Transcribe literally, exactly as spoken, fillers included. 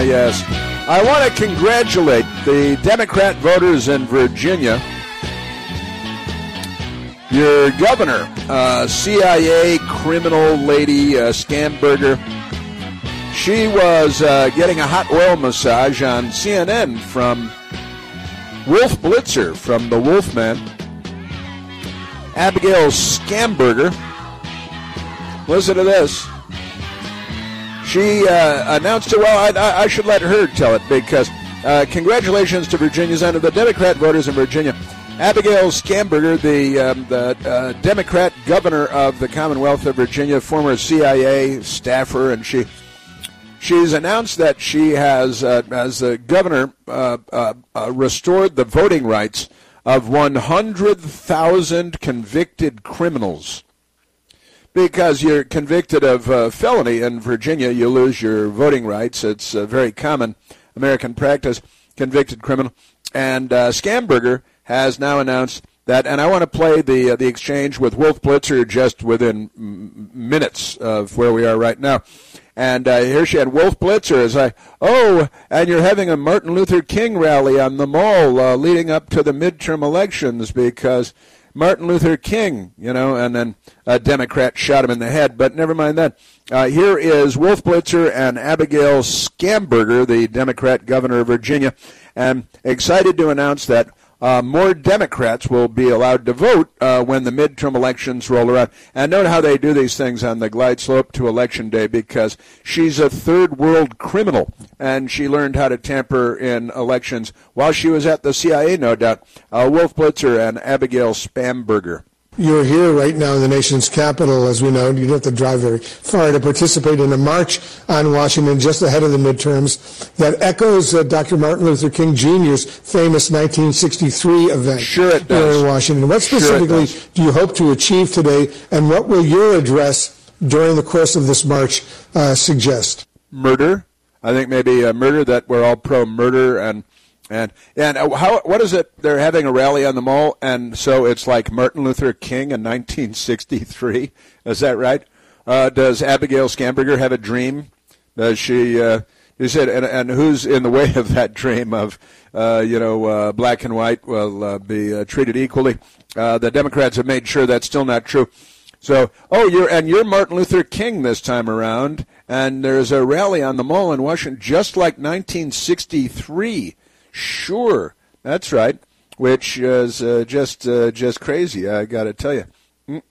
yes. I want to congratulate the Democrat voters in Virginia. Your governor, uh, C I A criminal lady, uh, Scamberger, she was uh, getting a hot oil massage on C N N from Wolf Blitzer from the Wolfman. Abigail Scamberger, listen to this. She uh, announced it. Well, I, I should let her tell it because uh, congratulations to Virginia's and to the Democrat voters in Virginia. Abigail Scamberger, the, um, the uh, Democrat governor of the Commonwealth of Virginia, former C I A staffer, and she she's announced that she has, uh, as the governor, uh, uh, uh, restored the voting rights of one hundred thousand convicted criminals. Because you're convicted of uh, felony in Virginia, you lose your voting rights. It's a very common American practice, convicted criminal. And uh, Scamberger has now announced that, and I want to play the uh, the exchange with Wolf Blitzer just within m- minutes of where we are right now. And uh, here she had Wolf Blitzer is like, oh, and you're having a Martin Luther King rally on the Mall uh, leading up to the midterm elections because Martin Luther King, you know, and then a Democrat shot him in the head. But never mind that. Uh, here is Wolf Blitzer and Abigail Scamberger, the Democrat governor of Virginia, and excited to announce that Uh, more Democrats will be allowed to vote uh, when the midterm elections roll around. And note how they do these things on the glide slope to Election Day because she's a third world criminal, and she learned how to tamper in elections while she was at the C I A, no doubt. Uh, Wolf Blitzer and Abigail Scamberger. You're here right now in the nation's capital, as we know. You don't have to drive very far to participate in a march on Washington just ahead of the midterms that echoes uh, Doctor Martin Luther King Junior's famous nineteen sixty-three event sure it does. here in Washington. What specifically sure do you hope to achieve today, and what will your address during the course of this march uh, suggest? Murder. I think maybe uh, murder, that we're all pro-murder, and And and how what is it? They're having a rally on the Mall, and so it's like Martin Luther King in nineteen sixty-three. Is that right? Uh, does Abigail Scamberger have a dream? Does she? Uh, you said, and, and who's in the way of that dream of uh, you know uh, black and white will uh, be uh, treated equally? Uh, the Democrats have made sure that's still not true. So, oh, you're and you're Martin Luther King this time around, and there's a rally on the Mall in Washington, just like nineteen sixty-three. Sure, that's right, which is uh, just uh, just crazy, I got to tell you.